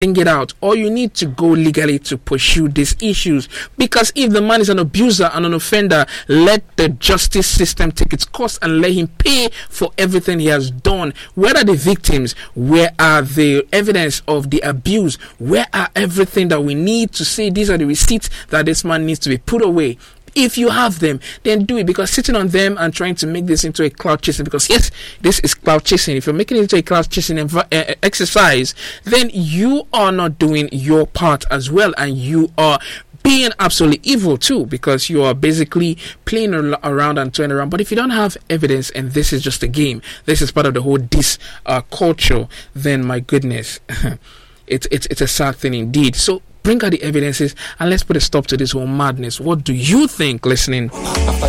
bring it out, or you need to go legally to pursue these issues. Because if the man is an abuser and an offender, let the justice system take its course and let him pay for everything he has done. Where are the victims? Where are the evidence of the abuse? Where are everything that we need to say these are the receipts that this man needs to be put away? If you have them, then do it, because sitting on them and trying to make this into a cloud chasing, because yes, this is cloud chasing. If you're making it into a cloud chasing exercise, then you are not doing your part as well, and you are being absolutely evil too, because you are basically playing around and turning around. But if you don't have evidence and this is just a game, this is part of the whole culture, then my goodness, it's a sad thing indeed. So bring out the evidences and let's put a stop to this whole madness. What do you think, listening?